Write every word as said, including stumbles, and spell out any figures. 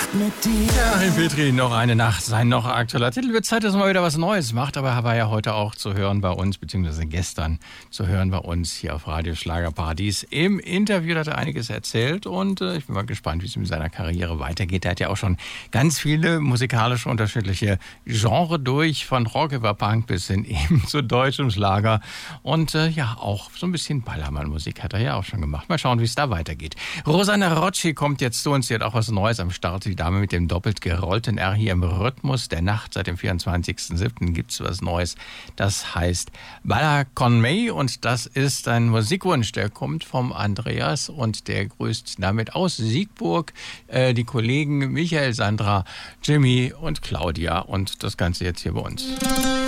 mit dir. Ja, Achim Petri, noch eine Nacht. Sein noch aktueller Titel. Wird Zeit, dass man mal wieder was Neues macht, aber er war ja heute auch zu hören bei uns, beziehungsweise gestern zu hören bei uns hier auf Radio Schlagerparadies. Im Interview hat er einiges erzählt und äh, ich bin mal gespannt, wie es mit seiner Karriere weitergeht. Er hat ja auch schon ganz viele musikalische unterschiedliche Genre durch, von Rock über Punk bis hin eben zu deutschem Schlager und äh, ja, auch so ein bisschen Ballermann-Musik hat er ja auch schon gemacht. Mal schauen, wie es da weitergeht. Rosanna Rocci kommt jetzt zu uns, sie hat auch was Neues am Start. Die Dame mit dem doppelt gerollten R hier im Rhythmus der Nacht. Seit dem vierundzwanzigsten siebten gibt es was Neues. Das heißt Balla con me und das ist ein Musikwunsch. Der kommt vom Andreas und der grüßt damit aus Siegburg äh, die Kollegen Michael, Sandra, Jimmy und Claudia und das Ganze jetzt hier bei uns.